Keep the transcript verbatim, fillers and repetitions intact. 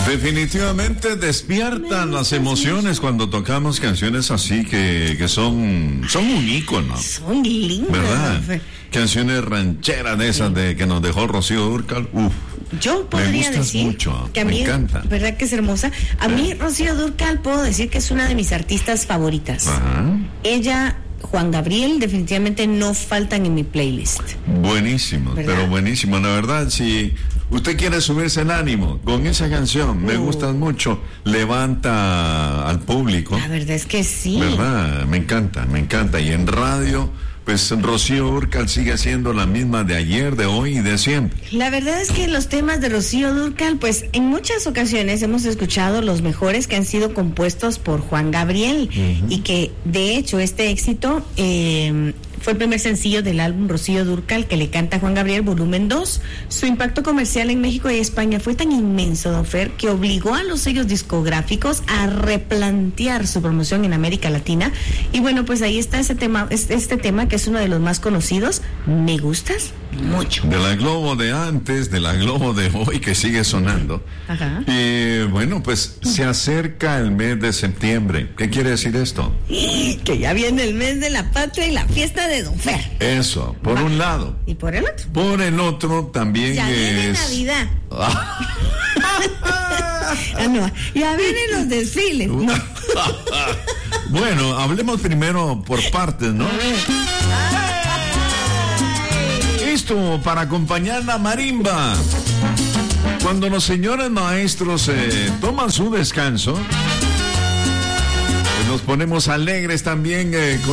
Definitivamente despiertan las emociones cuando tocamos canciones así que, que son, son un ícono. Son lindas. ¿Verdad? Canciones rancheras de esas sí. de que nos dejó Rocío Dúrcal. Uf. Yo podría me gustas decir mucho, que a mí, me encanta. ¿Verdad que es hermosa? A mí, Rocío Dúrcal, puedo decir que es una de mis artistas favoritas. Ajá. Ella, Juan Gabriel, definitivamente no faltan en mi playlist. Buenísimo, ¿verdad? Pero buenísimo. La verdad, si usted quiere subirse el ánimo con esa canción, uh. me gustan mucho, levanta al público. La verdad es que sí. ¿Verdad? Me encanta, me encanta. Y en radio, pues Rocío Dúrcal sigue siendo la misma de ayer, de hoy y de siempre. La verdad es que los temas de Rocío Dúrcal, pues en muchas ocasiones hemos escuchado los mejores que han sido compuestos por Juan Gabriel, uh-huh. y que de hecho este éxito eh, fue el primer sencillo del álbum Rocío Dúrcal que le canta Juan Gabriel, volumen dos. Su impacto comercial en México y España fue tan inmenso, don Fer, que obligó a los sellos discográficos a replantear su promoción en América Latina. Y bueno, pues ahí está ese tema, este, este tema que es uno de los más conocidos. ¿Me gustas? Mucho. De la Globo de antes, de la Globo de hoy, que sigue sonando. Ajá. Y bueno, pues se acerca el mes de septiembre. ¿Qué quiere decir esto? Que ya viene el mes de la patria y la fiesta de don Fer. Eso, por Va. un lado. ¿Y por el otro? Por el otro también ya es... viene Navidad. ah, no, ya vienen los desfiles. No. Bueno, hablemos primero por partes, ¿no? Listo, para acompañar la marimba. Cuando los señores maestros eh, toman su descanso, pues nos ponemos alegres también eh, con